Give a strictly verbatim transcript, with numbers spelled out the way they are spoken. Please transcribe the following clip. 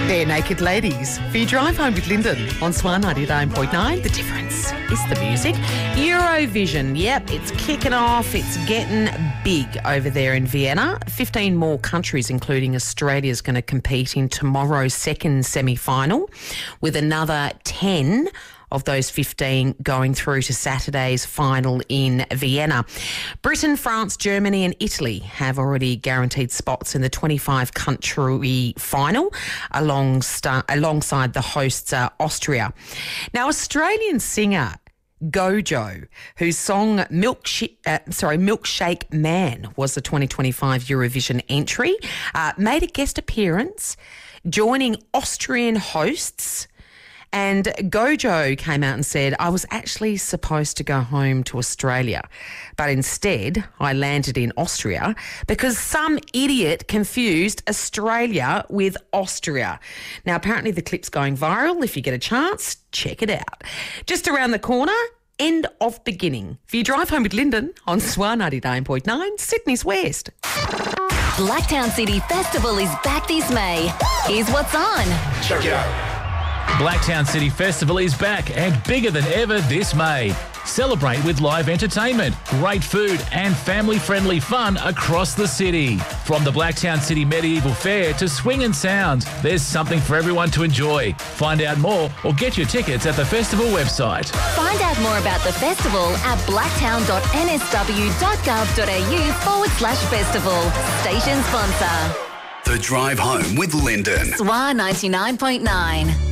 Bare Naked Ladies for your drive home with Lyndon on Swan ninety-nine point nine. The difference is the music. Eurovision, yep, it's kicking off. It's getting big over there in Vienna. fifteen more countries, including Australia, is going to compete in tomorrow's second semi-final, with another ten of those fifteen going through to Saturday's final in Vienna. Britain, France, Germany and Italy have already guaranteed spots in the twenty-five country final alongside, alongside the hosts uh, Austria. Now, Australian singer Gojo, whose song Milkshake, uh, sorry, Milkshake Man was the twenty twenty-five Eurovision entry, uh, made a guest appearance joining Austrian hosts. And Gojo came out and said, I was actually supposed to go home to Australia, but instead I landed in Austria because some idiot confused Australia with Austria. Now, apparently the clip's going viral. If you get a chance, check it out. Just around the corner, end of beginning. For your drive home with Lyndon on Swan ninety-nine point nine, Sydney's West. Blacktown City Festival is back this May. Here's what's on. Check it out. Blacktown City Festival is back and bigger than ever this May. Celebrate with live entertainment, great food and family-friendly fun across the city. From the Blacktown City Medieval Fair to swing and sounds, there's something for everyone to enjoy. Find out more or get your tickets at the festival website. Find out more about the festival at blacktown.nsw.gov.au forward slash festival. Station sponsor. The Drive Home with Lyndon. Swan ninety-nine point nine.